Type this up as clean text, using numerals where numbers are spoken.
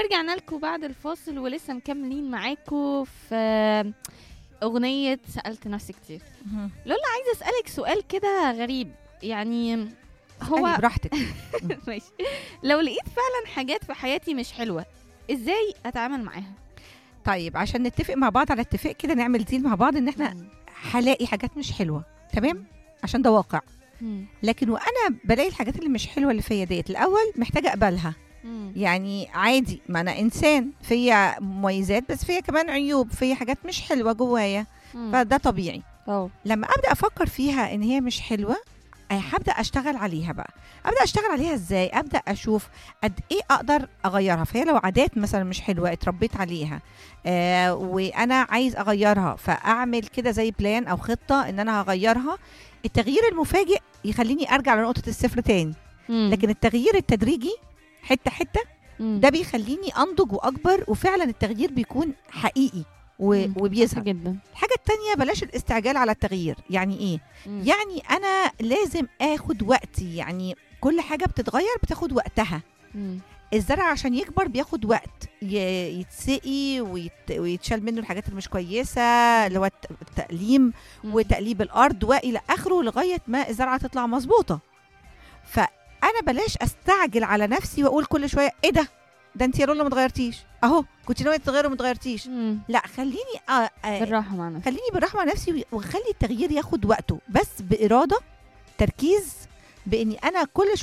ورجعنا لكم بعد الفاصل ولسه مكملين معاكم في أغنية سألت نفسي كتير. لولا عايزة أسألك سؤال كده غريب، يعني هو براحتك. ماشي. لو لقيت فعلا حاجات في حياتي مش حلوة، ازاي أتعامل معاها؟ طيب عشان نتفق مع بعض على اتفاق كده، نعمل ديل مع بعض ان احنا هلاقي حاجات مش حلوة، تمام؟ عشان ده واقع. لكن وانا بلاقي الحاجات اللي مش حلوة اللي فيا ديت، الاول محتاجة اقبلها. يعني عادي، ما انا انسان، فيا مميزات بس فيا كمان عيوب، فيا حاجات مش حلوة جوايا، فده طبيعي. لما ابدا افكر فيها ان هي مش حلوة، هبدا اشتغل عليها بقى. ابدا اشتغل عليها ازاي؟ ابدا اشوف قد ايه اقدر اغيرها. فهي لو عادات مثلا مش حلوه اتربيت عليها، وانا عايز اغيرها، فاعمل كده زي بلان او خطه ان انا هغيرها. التغيير المفاجئ يخليني ارجع لنقطه الصفر تاني، لكن التغيير التدريجي حته حته ده بيخليني انضج واكبر، وفعلا التغيير بيكون حقيقي وبيظهر جدا. الحاجة التانية، بلاش الاستعجال على التغيير. يعني ايه؟ يعني انا لازم اخد وقتي. يعني كل حاجة بتتغير بتاخد وقتها. الزرع عشان يكبر بياخد وقت، يتسقي ويتشال منه الحاجات اللي مش كويسة، اللي هو التقليم وتقليب الارض والى اخره، لغاية ما الزرعة تطلع مظبوطة. فانا بلاش استعجل على نفسي واقول كل شوية ايه ده انت يا رولا ما اتغيرتيش، اهو كنت ناويه تتغيري وما اتغيرتيش. لا، خليني بالراحه مع نفسي، خليني بالرحمه مع نفسي، وخلي التغيير ياخد وقته، بس باراده، تركيز، باني انا كل